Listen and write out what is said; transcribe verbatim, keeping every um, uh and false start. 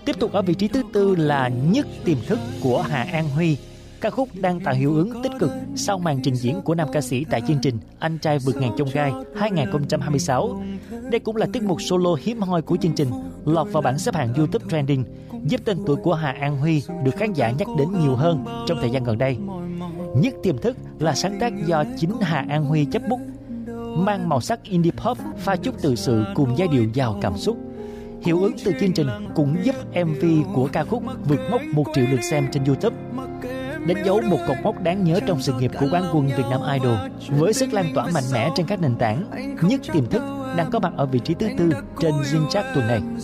Tiếp tục ở vị trí thứ tư là Nhất Tiềm Thức của Hà An Huy. Ca khúc đang tạo hiệu ứng tích cực sau màn trình diễn của nam ca sĩ tại chương trình Anh Trai Vượt Ngàn Chông Gai hai không hai sáu. Đây cũng là tiết mục solo hiếm hoi của chương trình, lọt vào bảng xếp hạng YouTube Trending, giúp tên tuổi của Hà An Huy được khán giả nhắc đến nhiều hơn trong thời gian gần đây. Nhất Tiềm Thức là sáng tác do chính Hà An Huy chấp bút, mang màu sắc indie pop pha chút tự sự cùng giai điệu giàu cảm xúc. Hiệu ứng từ chương trình cũng giúp em vê của ca khúc vượt mốc một triệu lượt xem trên YouTube, đánh dấu một cột mốc đáng nhớ trong sự nghiệp của quán quân Việt Nam Idol. Với sức lan tỏa mạnh mẽ trên các nền tảng, Nhất Tiềm Thức đang có mặt ở vị trí thứ tư trên Zing Chart tuần này.